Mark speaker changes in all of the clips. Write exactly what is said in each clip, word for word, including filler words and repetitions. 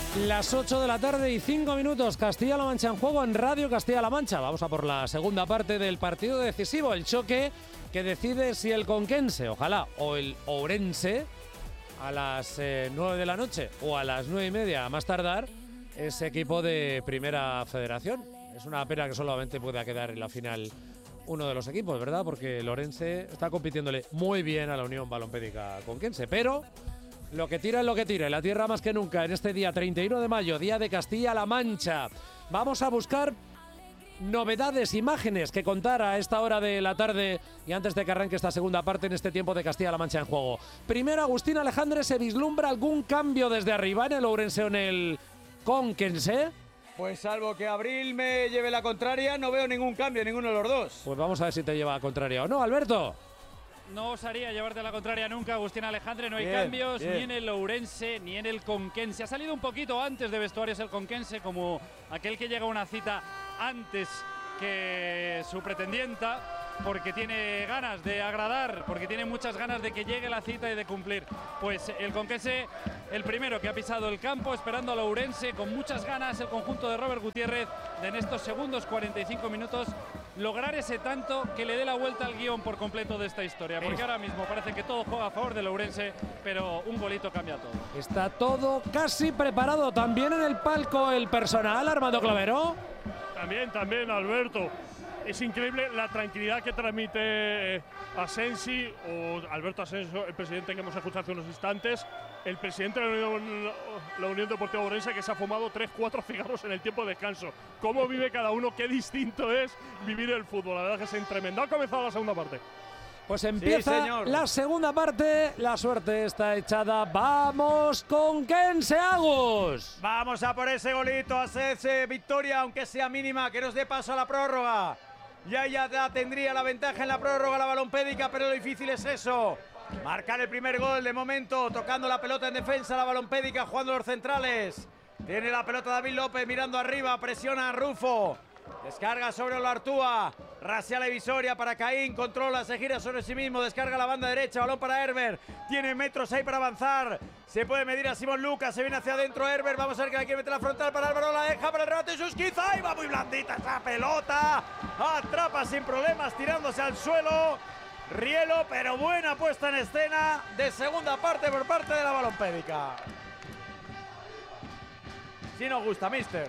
Speaker 1: Las ocho de la tarde y cinco minutos, Castilla-La Mancha en juego en Radio Castilla-La Mancha. Vamos a por la segunda parte del partido decisivo, el choque que decide si el conquense, ojalá, o el ourense, a las eh, nueve de la noche o a las nueve y media a más tardar, es equipo de Primera Federación. Es una pena que solamente pueda quedar en la final uno de los equipos, ¿verdad? Porque el ourense está compitiéndole muy bien a la Unión Balompédica Conquense, pero lo que tira es lo que tira, y la tierra más que nunca en este día treinta y uno de mayo, día de Castilla-La Mancha. Vamos a buscar novedades, imágenes que contar a esta hora de la tarde y antes de que arranque esta segunda parte en este tiempo de Castilla-La Mancha en juego. Primero, Agustín Alejandre, ¿se vislumbra algún cambio desde arriba en el ourense o en el conquense?
Speaker 2: Pues salvo que Abril me lleve la contraria, no veo ningún cambio, ninguno de los dos.
Speaker 1: Pues vamos a ver si te lleva la contraria o no, Alberto.
Speaker 3: No osaría llevarte la contraria nunca, Agustín Alejandre. No hay
Speaker 2: bien,
Speaker 3: cambios
Speaker 2: bien.
Speaker 3: ni en el ourense ni en el conquense. Ha salido un poquito antes de vestuarios el conquense, como aquel que llega a una cita antes que su pretendienta, porque tiene ganas de agradar, porque tiene muchas ganas de que llegue la cita y de cumplir. Pues el conquense, el primero que ha pisado el campo, esperando al ourense con muchas ganas, el conjunto de Robert Gutiérrez, de en estos segundos cuarenta y cinco minutos lograr ese tanto que le dé la vuelta al guión por completo de esta historia, porque ahora mismo parece que todo juega a favor del ourense, pero un golito cambia todo.
Speaker 1: Está todo casi preparado, también en el palco el personal, Armando Clavero.
Speaker 4: También, también, Alberto. Es increíble la tranquilidad que transmite Asensi, o Alberto Asensio, el presidente que hemos escuchado hace unos instantes, el presidente de la Unión, la Unión Deportiva Ourense, que se ha fumado tres, cuatro cigarros en el tiempo de descanso. ¿Cómo vive cada uno? Qué distinto es vivir el fútbol. La verdad que es tremendo. Ha comenzado la segunda parte.
Speaker 1: Pues empieza
Speaker 2: sí,
Speaker 1: la segunda parte, la suerte está echada. ¡Vamos con Kense Agus!
Speaker 2: Vamos a por ese golito, a hacerse victoria, aunque sea mínima, que nos dé paso a la prórroga. Ya ya tendría la ventaja en la prórroga la Balompédica, pero lo difícil es eso. Marcar el primer gol de momento, tocando la pelota en defensa la Balompédica, jugando los centrales. Tiene la pelota David López mirando arriba, presiona a Rufo. Descarga sobre Olartúa, rasea la divisoria para Caín, controla, se gira sobre sí mismo, descarga la banda derecha, balón para Herbert, tiene metros ahí para avanzar, se puede medir a Simón Lucas, se viene hacia adentro Herbert, vamos a ver que la quiere meter la frontal para Álvaro, la deja para el remate, Susquiza, ahí va muy blandita esa pelota, atrapa sin problemas tirándose al suelo, Rielo, pero buena puesta en escena de segunda parte por parte de la Balompédica. Si nos gusta, mister.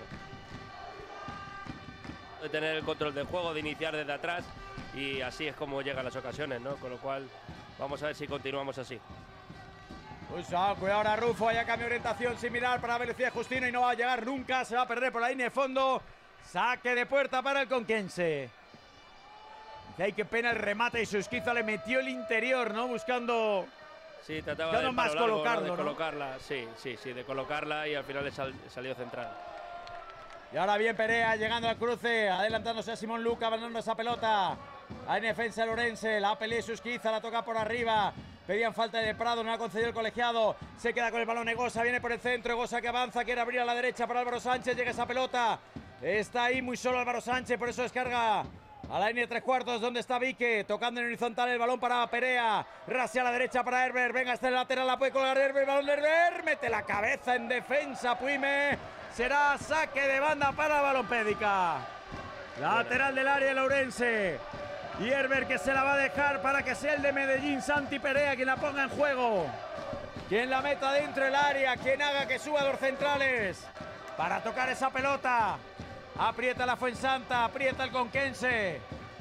Speaker 5: De tener el control del juego, de iniciar desde atrás, y así es como llegan las ocasiones, ¿no? Con lo cual vamos a ver si continuamos así.
Speaker 2: Usa, cuidado ahora Rufo, haya cambio de orientación sin mirar para velocidad de Justino y no va a llegar nunca, se va a perder por la línea de fondo. Saque de puerta para el conquense. Y ay, qué pena el remate, y Susquiza le metió el interior, ¿no? Buscando,
Speaker 5: sí, trataba
Speaker 2: buscando
Speaker 5: de
Speaker 2: más
Speaker 5: largo,
Speaker 2: colocarlo,
Speaker 5: de
Speaker 2: ¿no?
Speaker 5: colocarla, sí, sí, sí, de colocarla, y al final le sal, salió central.
Speaker 2: Y ahora bien Perea llegando al cruce, adelantándose a Simón Luca, abandonando esa pelota. Hay defensa Lorense, la pelea Susquiza, la toca por arriba. Pedían falta de Prado, no la ha concedido el colegiado. Se queda con el balón Egosa, viene por el centro. Egosa que avanza, quiere abrir a la derecha para Álvaro Sánchez. Llega esa pelota. Está ahí muy solo Álvaro Sánchez, por eso descarga a la línea de tres cuartos, donde está Vique. Tocando en horizontal el balón para Perea. Rasea a la derecha para Herbert. Venga, está en el lateral, la puede colgar Herbert. Balón de Herbert. Mete la cabeza en defensa, Puime. Será saque de banda para la Balompédica. Lateral del área el ourense. Y Herbert que se la va a dejar para que sea el de Medellín, Santi Perea, quien la ponga en juego. Quien la meta dentro del área, quien haga que suba los centrales para tocar esa pelota. Aprieta la Fuensanta, aprieta el conquense.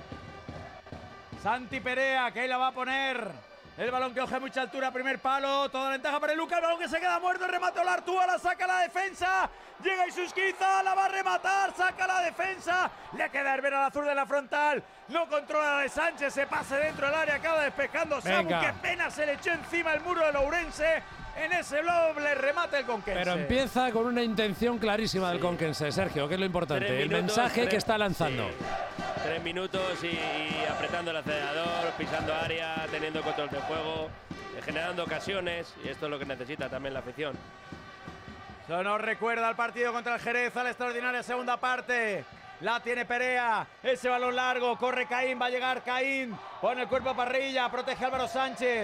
Speaker 2: Santi Perea, que ahí la va a poner. El balón que coge mucha altura, primer palo, toda la ventaja para el Lucas, el balón que se queda muerto, el remate Olartúa, la saca la defensa, llega Isusquiza, la va a rematar, saca la defensa, le queda Herbert al azul de la frontal, no controla la de Sánchez, se pase dentro del área, acaba despejando Samu, qué pena se le echó encima el muro del ourense, en ese doble remate el conquense.
Speaker 1: Pero empieza con una intención clarísima sí. del conquense, Sergio, que es lo importante,
Speaker 5: tres
Speaker 1: el
Speaker 5: minutos,
Speaker 1: mensaje
Speaker 5: tres,
Speaker 1: que está lanzando.
Speaker 5: Sí. Tres minutos y, y apretando el acelerador, pisando área, teniendo control del juego, generando ocasiones, y esto es lo que necesita también la afición.
Speaker 2: Eso nos recuerda al partido contra el Jerez, a la extraordinaria segunda parte. La tiene Perea, ese balón largo, corre Caín, va a llegar Caín, pone el cuerpo a parrilla, protege a Álvaro Sánchez.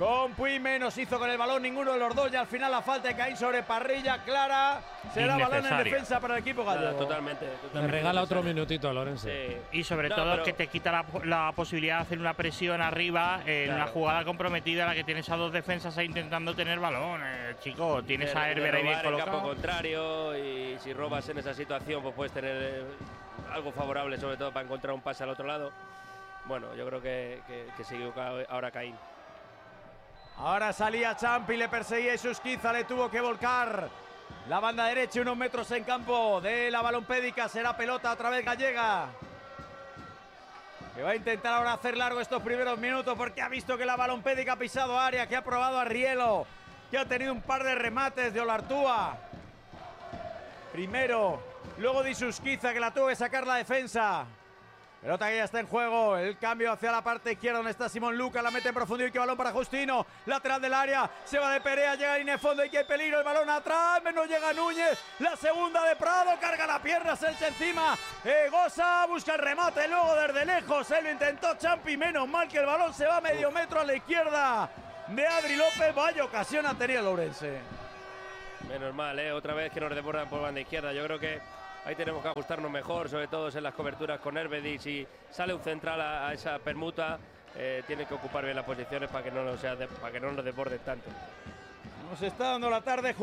Speaker 2: con Puig, menos hizo con el balón ninguno de los dos y al final la falta de Caín sobre Parrilla clara. Será balón en defensa para el equipo gallego.
Speaker 5: Nada, totalmente, totalmente.
Speaker 1: Me regala otro
Speaker 5: necesario.
Speaker 1: minutito a Lorenzo.
Speaker 5: Sí.
Speaker 6: Y sobre
Speaker 5: No,
Speaker 6: todo
Speaker 5: pero-
Speaker 6: que te quita la, la posibilidad de hacer una presión arriba en
Speaker 5: Claro.
Speaker 6: una jugada comprometida en la que tienes a dos defensas ahí intentando tener balón. Eh, chico, tienes
Speaker 5: de-
Speaker 6: a
Speaker 5: de
Speaker 6: Herber ahí bien
Speaker 5: robar en campo
Speaker 6: colocado.
Speaker 5: contrario, y si robas en esa situación pues puedes tener eh, algo favorable, sobre todo para encontrar un pase al otro lado. Bueno, yo creo que, que, que se equivoca ahora Caín.
Speaker 2: Ahora salía Champi, le perseguía y Susquiza le tuvo que volcar. La banda derecha, unos metros en campo de la balompédica. Será pelota otra vez gallega, que va a intentar ahora hacer largo estos primeros minutos porque ha visto que la balompédica ha pisado área, que ha probado a Rielo, que ha tenido un par de remates de Olartúa. Primero, luego de Susquiza, que la tuvo que sacar la defensa. Pelota que ya está en juego, el cambio hacia la parte izquierda donde está Simón Luca, la mete en profundidad y que balón para Justino, lateral del área, se va de Perea, llega a línea de fondo y que hay peligro, el balón atrás, menos llega Núñez, la segunda de Prado, carga la pierna, se echa encima, eh, Gosa busca el remate, luego desde lejos, él lo intentó Champi, menos mal que el balón se va medio metro a la izquierda de Adri López, vaya ocasión ha tenido el Ourense.
Speaker 5: Menos mal, ¿eh? Otra vez que nos desbordan por banda izquierda. Yo creo que ahí tenemos que ajustarnos mejor, sobre todo en las coberturas con Herved, y si sale un central a, a esa permuta, eh, tiene que ocupar bien las posiciones para que no nos, sea de, para que no nos desborden tanto.
Speaker 2: Nos está dando la tarde.